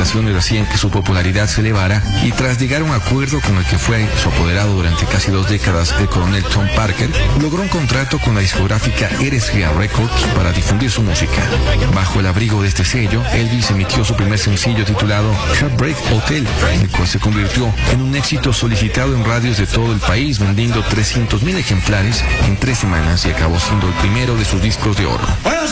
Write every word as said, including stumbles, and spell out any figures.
grabaciones hacían que su popularidad se elevara, y tras llegar a un acuerdo con el que fue su apoderado durante casi dos décadas, el coronel Tom Parker, logró un contrato con la discográfica Eres Real Records para difundir su música. Bajo el abrigo de este sello, Elvis emitió su primer sencillo titulado Heartbreak Hotel, el cual se convirtió en un éxito solicitado en radios de todo el país, vendiendo trescientos mil ejemplares en tres semanas, y acabó siendo el primero de sus discos de oro.